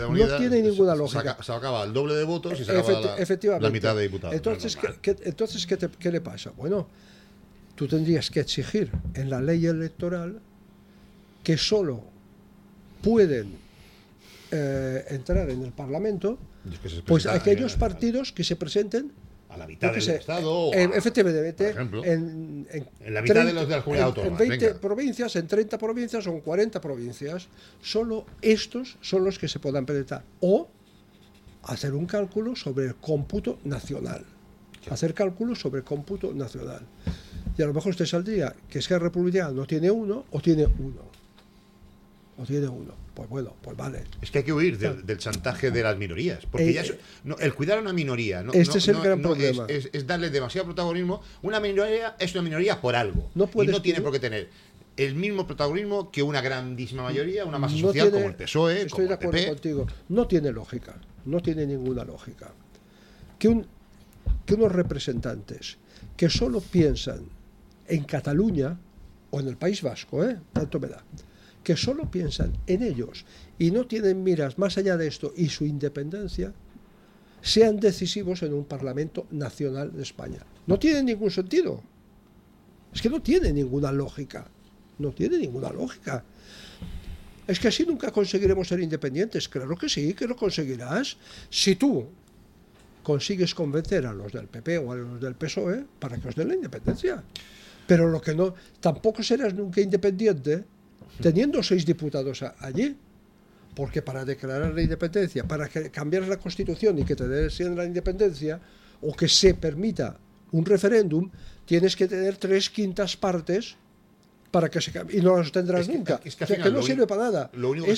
Izquierda Unida, no tiene ninguna lógica. Sacaba el doble de votos y sacaba la mitad de diputados. Entonces, ¿qué le pasa? Bueno, tú tendrías que exigir en la ley electoral que solo pueden entrar en el Parlamento pues aquellos partidos que se presenten a la mitad del Estado, efectivamente, por ejemplo, en la mitad 30, de los de las comunidades autónomas. En 20 provincias, en 30 provincias o en 40 provincias, solo estos son los que se puedan presentar. O hacer un cálculo sobre el cómputo nacional. Sí. Hacer cálculos sobre el cómputo nacional. Y a lo mejor te saldría que Esquerra Republicana no tiene uno o tiene uno. O tiene uno. Pues bueno, pues vale. Es que hay que huir del chantaje de las minorías. Porque ya el cuidar a una minoría es el gran problema. Es darle demasiado protagonismo. Una minoría es una minoría por algo. No tiene por qué tener el mismo protagonismo que una grandísima mayoría, una masa social como el PSOE, estoy como de acuerdo el PP. Contigo. No tiene lógica. No tiene ninguna lógica. Que unos representantes que solo piensan en Cataluña o en el País Vasco, tanto me da, que solo piensan en ellos y no tienen miras más allá de esto y su independencia, sean decisivos en un Parlamento Nacional de España. No tiene ningún sentido. Es que no tiene ninguna lógica. No tiene ninguna lógica. Es que así nunca conseguiremos ser independientes. Claro que sí, que lo conseguirás. Si tú consigues convencer a los del PP o a los del PSOE para que os den la independencia. Pero lo que no, tampoco serás nunca independiente teniendo 6 diputados allí, porque para declarar la independencia, para cambiar la Constitución y que te den la independencia, o que se permita un referéndum, tienes que tener 3/5 partes para que se cambie, y no las tendrás nunca. Es que no sirve para nada.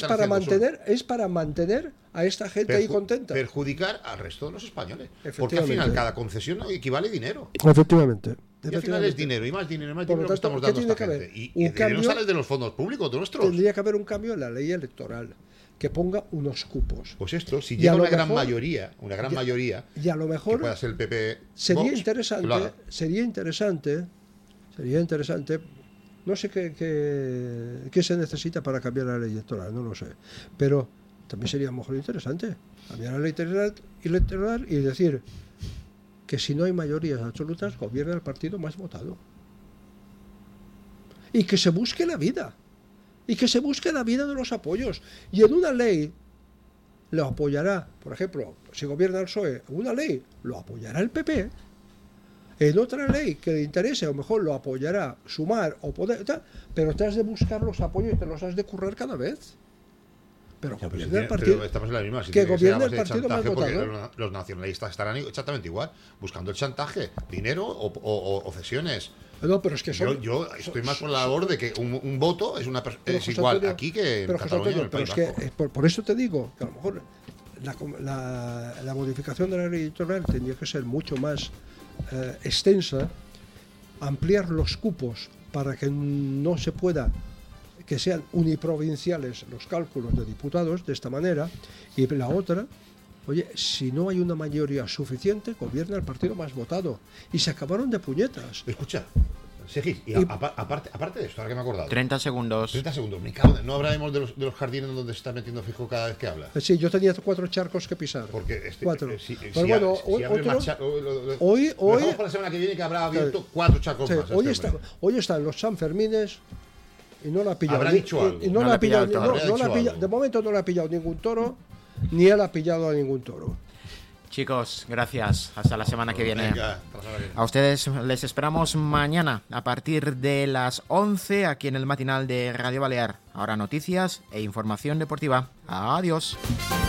Es para mantener a esta gente ahí contenta. Perjudicar al resto de los españoles. Porque al final cada concesión equivale dinero. Efectivamente. Y al final es dinero, y más dinero, que estamos dando a esta gente. Y el dinero sale de los fondos públicos nuestros. Tendría que haber un cambio en la ley electoral que ponga unos cupos. Pues esto, si llega una gran mayoría, y a lo mejor que pueda ser el PP, sería interesante, no sé qué se necesita para cambiar la ley electoral, no lo sé, pero también sería mejor interesante cambiar la ley electoral y decir que si no hay mayorías absolutas, gobierna el partido más votado. Y que se busque la vida. Y que se busque la vida de los apoyos. Y en una ley lo apoyará, por ejemplo, si gobierna el PSOE, en una ley lo apoyará el PP. En otra ley que le interese, a lo mejor lo apoyará Sumar o Poder, pero te has de buscar los apoyos y te los has de currar cada vez. Pero gobierna el partido. Pero estamos en la misma. Que gobierna el partido más votado. Los nacionalistas estarán exactamente igual, buscando el chantaje, dinero o cesiones. No, pero es que yo estoy más por la labor de que un voto es igual aquí que en Cataluña, en el País Vasco. Por eso te digo que a lo mejor la modificación de la ley electoral tendría que ser mucho más extensa, ampliar los cupos para que no se pueda, que sean uniprovinciales los cálculos de diputados de esta manera, y la otra, oye, si no hay una mayoría suficiente, gobierna el partido más votado. Y se acabaron de puñetas. Escucha, Segis, aparte de esto, ahora que me he acordado. 30 segundos. 30 segundos, me cago. No hablaremos de los jardines donde se está metiendo Fijo cada vez que habla. Sí, yo tenía 4 charcos que pisar. Porque 4. Hoy dejamos para la semana que viene que habrá abierto 4 charcos más. Hoy están los Sanfermines y no la ha pillado. Habrá dicho algo. Y no la ha pillado. De momento no le ha pillado ningún toro, ni él ha pillado a ningún toro. Chicos, gracias. Hasta la semana que viene. Venga, a ustedes les esperamos mañana a partir de las 11 aquí en el matinal de Radio Balear. Ahora noticias e información deportiva. Adiós.